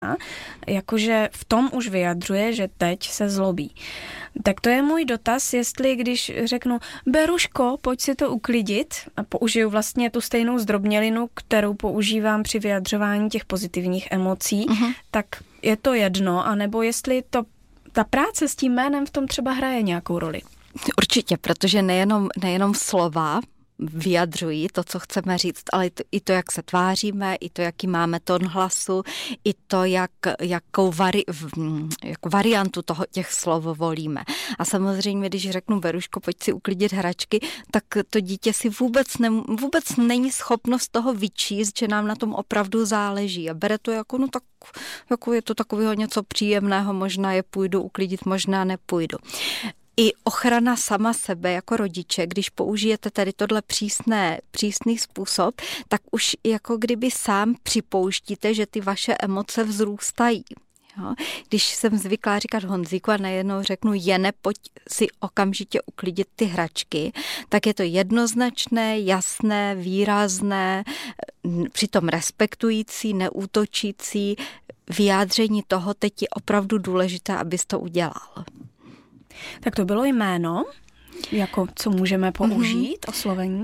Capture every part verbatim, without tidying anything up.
jakože v tom už vyjadřuje, že teď se zlobí. Tak to je můj dotaz, jestli když řeknu Beruško, pojď si to uklidit a použiju vlastně tu stejnou zdrobnělinu, kterou používám při vyjadřování těch pozitivních emocí, uh-huh. tak je to jedno, anebo jestli to, ta práce s tím jménem v tom třeba hraje nějakou roli. Určitě, protože nejenom, nejenom slova vyjadřují to, co chceme říct, ale i to, jak se tváříme, i to, jaký máme tón hlasu, i to, jak, jakou vari, jak variantu toho těch slov volíme. A samozřejmě, když řeknu Beruško, pojď si uklidit hračky, tak to dítě si vůbec, ne, vůbec není schopnost toho vyčíst, že nám na tom opravdu záleží. A bere to jako, no tak, jako je to takového něco příjemného, možná je půjdu uklidit, možná nepůjdu. I ochrana sama sebe jako rodiče, když použijete tady tohle přísné, přísný způsob, tak už jako kdyby sám připouštíte, že ty vaše emoce vzrůstají. Jo? Když jsem zvyklá říkat Honzíku a najednou řeknu Jene, pojď si okamžitě uklidit ty hračky, tak je to jednoznačné, jasné, výrazné, přitom respektující, neútočící vyjádření toho, teď je opravdu důležité, abys to udělal. Tak to bylo jméno, jako co můžeme použít, mm-hmm. oslovení?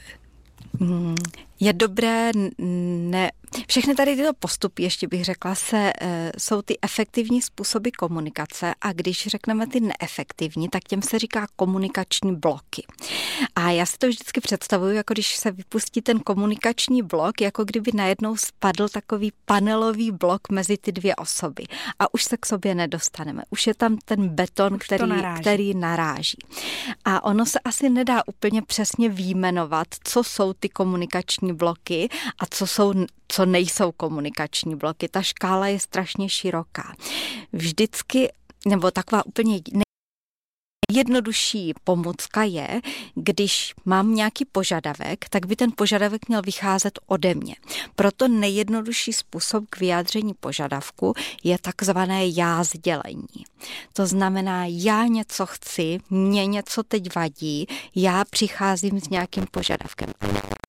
Je dobré, ne, všechny tady tyto postupy, ještě bych řekla, se, e, jsou ty efektivní způsoby komunikace a když řekneme ty neefektivní, tak těm se říká komunikační bloky. A já si to vždycky představuju, jako když se vypustí ten komunikační blok, jako kdyby najednou spadl takový panelový blok mezi ty dvě osoby. A už se k sobě nedostaneme. Už je tam ten beton, který naráží. který naráží. A ono se asi nedá úplně přesně vyjmenovat, co jsou ty komunikační bloky a co jsou, co nejsou komunikační bloky. Ta škála je strašně široká. Vždycky, nebo taková úplně nejjednodušší pomůcka je, když mám nějaký požadavek, tak by ten požadavek měl vycházet ode mě. Proto nejjednodušší způsob k vyjádření požadavku je takzvané já sdělení. To znamená, já něco chci, mě něco teď vadí, já přicházím s nějakým požadavkem.